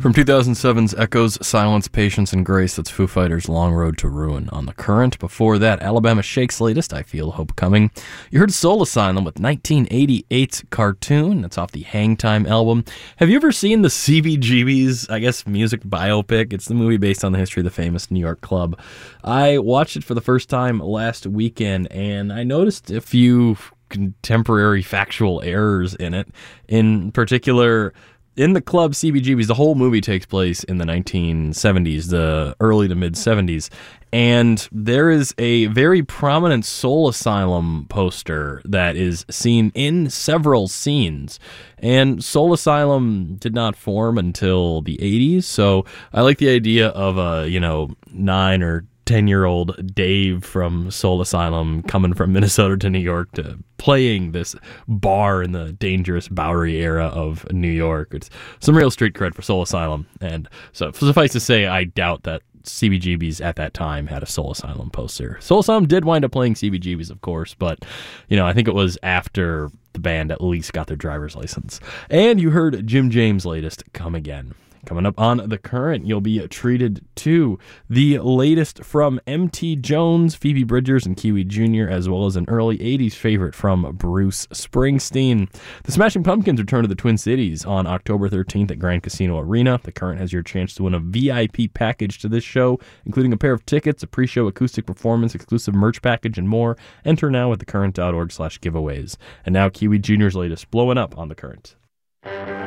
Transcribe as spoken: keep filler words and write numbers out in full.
From two thousand seven's Echoes, Silence, Patience, and Grace, that's Foo Fighters' Long Road to Ruin on The Current. Before that, Alabama Shake's latest, I Feel Hope Coming. You heard Soul Asylum with nineteen eighty-eight's Cartoon. That's off the Hang Time album. Have you ever seen the C B G B's, I guess, music biopic? It's the movie based on the history of the famous New York club. I watched it for the first time last weekend, and I noticed a few contemporary factual errors in it. In particular, in the club C B G B's, the whole movie takes place in the nineteen seventies, the early to mid-seventies, and there is a very prominent Soul Asylum poster that is seen in several scenes, and Soul Asylum did not form until the eighties, so I like the idea of a, you know, nine or ten-year-old Dave from Soul Asylum coming from Minnesota to New York to playing this bar in the dangerous Bowery era of New York. It's some real street cred for Soul Asylum. And so suffice to say, I doubt that C B G B's at that time had a Soul Asylum poster. Soul Asylum did wind up playing C B G B's, of course, but, you know, I think it was after the band at least got their driver's license. And you heard Jim James' latest, Come Again. Coming up on The Current, you'll be treated to the latest from M T Jones, Phoebe Bridgers, and Kiwi Junior, as well as an early eighties favorite from Bruce Springsteen. The Smashing Pumpkins return to the Twin Cities on October thirteenth at Grand Casino Arena. The Current has your chance to win a V I P package to this show, including a pair of tickets, a pre-show acoustic performance, exclusive merch package, and more. Enter now at thecurrent dot org slash giveaways. And now Kiwi Junior's latest, Blowing Up on The Current.